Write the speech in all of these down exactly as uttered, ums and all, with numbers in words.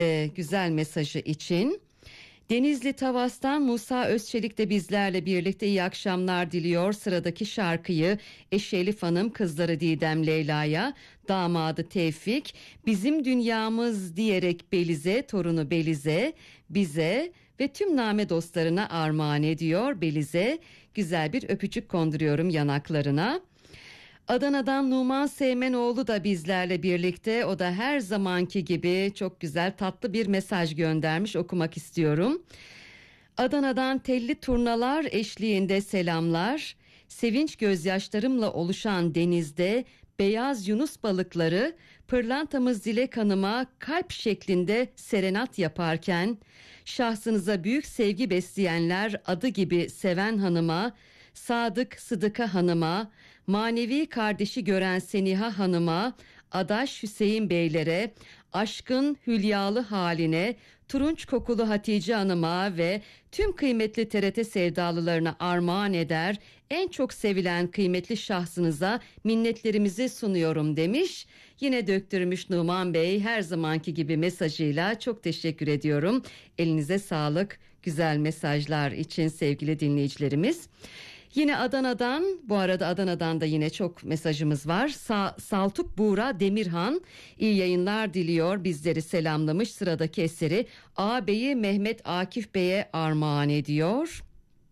e, güzel mesajı için. Denizli Tavas'tan Musa Özçelik de bizlerle birlikte iyi akşamlar diliyor. Sıradaki şarkıyı eşi Elif Hanım, kızları Didem Leyla'ya, damadı Tevfik, bizim dünyamız diyerek Belize, torunu Belize, bize ve tüm Name dostlarına armağan ediyor. Belize, güzel bir öpücük konduruyorum yanaklarına. Adana'dan Numan Seymenoğlu da bizlerle birlikte. O da her zamanki gibi çok güzel, tatlı bir mesaj göndermiş, okumak istiyorum. Adana'dan telli turnalar eşliğinde selamlar. Sevinç gözyaşlarımla oluşan denizde beyaz yunus balıkları pırlantamız Dilek Hanım'a kalp şeklinde serenat yaparken, şahsınıza büyük sevgi besleyenler adı gibi seven hanıma, Sadık Sıdıka Hanım'a, manevi kardeşi gören Seniha Hanım'a, adaş Hüseyin Beylere, aşkın hülyalı haline, turunç kokulu Hatice Hanım'a ve tüm kıymetli T R T sevdalılarına armağan eder, en çok sevilen kıymetli şahsınıza minnetlerimizi sunuyorum demiş. Yine döktürmüş Numan Bey her zamanki gibi mesajıyla. Çok teşekkür ediyorum. Elinize sağlık güzel mesajlar için sevgili dinleyicilerimiz. Yine Adana'dan, bu arada Adana'dan da yine çok mesajımız var. Sa- Saltuk Buğra Demirhan iyi yayınlar diliyor, bizleri selamlamış. Sıradaki eseri ağabeyi Mehmet Akif Bey'e armağan ediyor.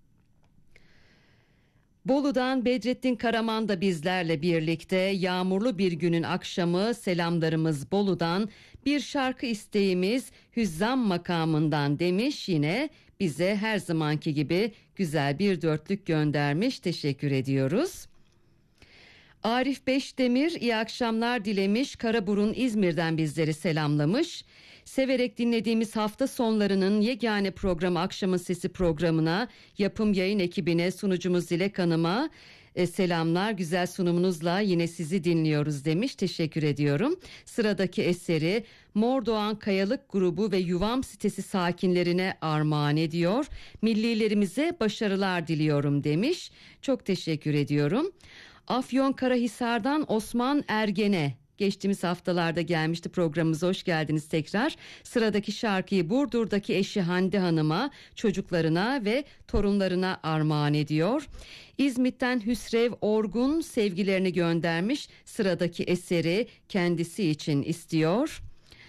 Bolu'dan Bedrettin Karaman da bizlerle birlikte. Yağmurlu bir günün akşamı, selamlarımız Bolu'dan, bir şarkı isteğimiz Hüzzam makamından demiş. Yine bize her zamanki gibi güzel bir dörtlük göndermiş, teşekkür ediyoruz. Arif Beşdemir iyi akşamlar dilemiş, Karaburun İzmir'den bizleri selamlamış. Severek dinlediğimiz hafta sonlarının yegane programı Akşamın Sesi programına, yapım yayın ekibine, sunucumuz Dilek Hanım'a e, selamlar. Güzel sunumunuzla yine sizi dinliyoruz demiş, teşekkür ediyorum. Sıradaki eseri Mordoğan Kayalık grubu ve Yuvam sitesi sakinlerine armağan ediyor. Millilerimize başarılar diliyorum demiş, çok teşekkür ediyorum. Afyonkarahisar'dan Osman Ergen'e, geçtiğimiz haftalarda gelmişti programımıza, hoş geldiniz tekrar. Sıradaki şarkıyı Burdur'daki eşi Hande Hanım'a, çocuklarına ve torunlarına armağan ediyor. İzmit'ten Hüsrev Orgun sevgilerini göndermiş, sıradaki eseri kendisi için istiyor.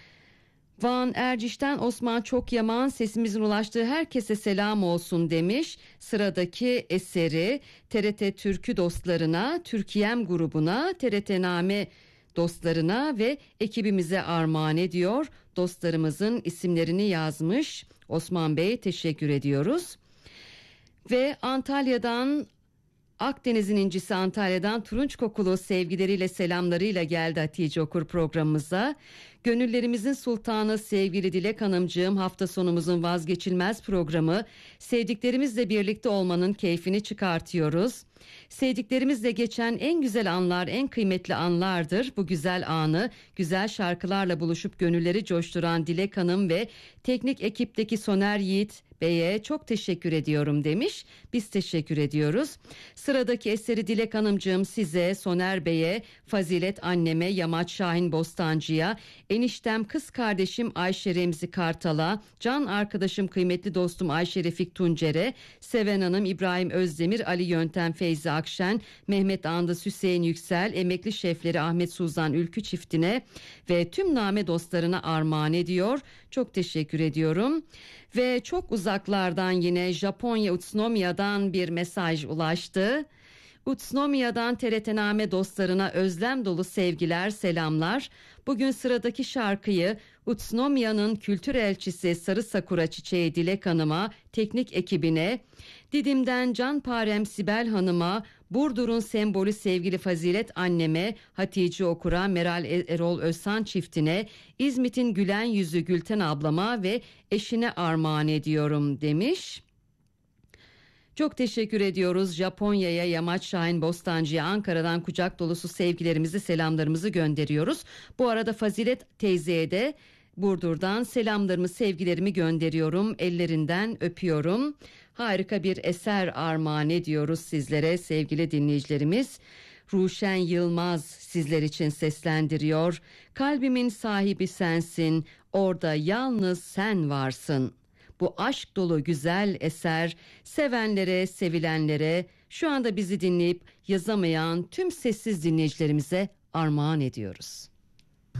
Van Erciş'ten Osman Çokyaman sesimizin ulaştığı herkese selam olsun demiş. Sıradaki eseri T R T Türkü dostlarına, Türkiyem grubuna, T R T Name dostlarına ve ekibimize armağan ediyor. Dostlarımızın isimlerini yazmış Osman Bey, teşekkür ediyoruz. Ve Antalya'dan, Akdeniz'in incisi Antalya'dan turunç kokulu sevgileriyle selamlarıyla geldi Hatice Okur programımıza. Gönüllerimizin sultanı sevgili Dilek Hanımcığım, hafta sonumuzun vazgeçilmez programı. Sevdiklerimizle birlikte olmanın keyfini çıkartıyoruz. Sevdiklerimizle geçen en güzel anlar, en kıymetli anlardır. Bu güzel anı güzel şarkılarla buluşup gönülleri coşturan Dilek Hanım ve teknik ekipteki Soner Yiğit Bey'e çok teşekkür ediyorum demiş. Biz teşekkür ediyoruz. Sıradaki eseri Dilek Hanımcığım size, Soner Bey'e, Fazilet anneme, Yamaç Şahin Bostancı'ya, eniştem kız kardeşim Ayşe Remzi Kartal'a, can arkadaşım kıymetli dostum Ayşe Refik Tuncer'e, Seven Hanım, İbrahim Özdemir, Ali Yöntem, Feyzi Akşen, Mehmet Andız, Hüseyin Yüksel, emekli şefleri Ahmet Suzan Ülkü çiftine ve tüm Name dostlarına armağan ediyor. Çok teşekkür ediyorum. Ve çok uzaklardan yine Japonya Utsunomiya'dan bir mesaj ulaştı. Utsunomiya'dan T R T Name dostlarına özlem dolu sevgiler, selamlar. Bugün sıradaki şarkıyı Utsunomiya'nın kültür elçisi Sarı Sakura Çiçeği Dilek Hanım'a, teknik ekibine, Didim'den Canparem Sibel Hanım'a, Burdur'un sembolü sevgili Fazilet anneme, Hatice Okur'a, Meral Erol Özsan çiftine, İzmit'in gülen yüzü Gülten ablama ve eşine armağan ediyorum demiş. Çok teşekkür ediyoruz. Japonya'ya, Yamaç Şahin Bostancı'ya, Ankara'dan kucak dolusu sevgilerimizi, selamlarımızı gönderiyoruz. Bu arada Fazilet teyzeye de Burdur'dan selamlarımı, sevgilerimi gönderiyorum. Ellerinden öpüyorum. Harika bir eser armağan ediyoruz sizlere sevgili dinleyicilerimiz. Ruşen Yılmaz sizler için seslendiriyor. Kalbimin sahibi sensin, orada yalnız sen varsın. Bu aşk dolu güzel eser sevenlere, sevilenlere, şu anda bizi dinleyip yazamayan tüm sessiz dinleyicilerimize armağan ediyoruz.